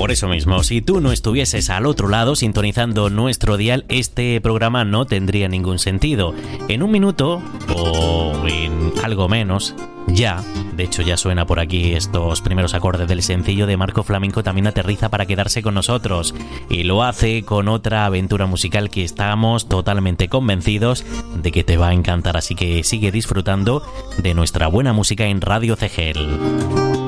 Por eso mismo, si tú no estuvieses al otro lado sintonizando nuestro dial, este programa no tendría ningún sentido. En un minuto, o en algo menos, de hecho ya suena por aquí estos primeros acordes del sencillo de Marco Flamenco, también aterriza para quedarse con nosotros. Y lo hace con otra aventura musical que estamos totalmente convencidos de que te va a encantar. Así que sigue disfrutando de nuestra buena música en Radio CGL.